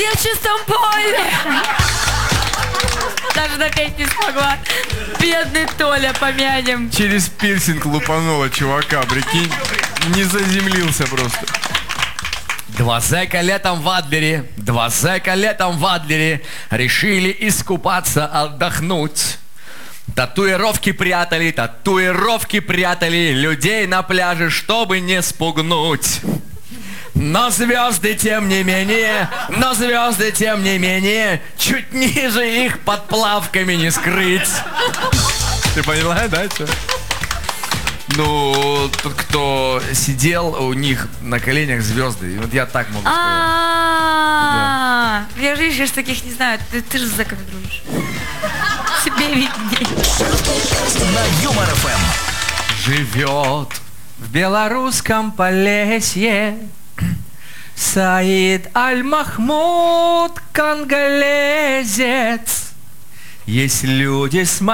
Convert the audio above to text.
Я в чистом поле. Даже напеть не смогла. Бедный Толя, помянем. Через пирсинг лупанула чувака, прикинь. Не заземлился просто. Два зэка летом в Адлере, два зэка летом в Адлере решили искупаться, отдохнуть. Татуировки прятали людей на пляже, чтобы не спугнуть. Но звезды, тем не менее, чуть ниже их под плавками не скрыть. Ты поняла, да, что? Ну, тот, кто сидел, у них на коленях звезды. И вот я так могу сказать. Я же еще таких не знаю. Ты же с зэками дружишь. Тебе видней. На Юмор ФМ. Живет в белорусском Полесье Саид Аль-Махмуд, конголезец. Есть люди с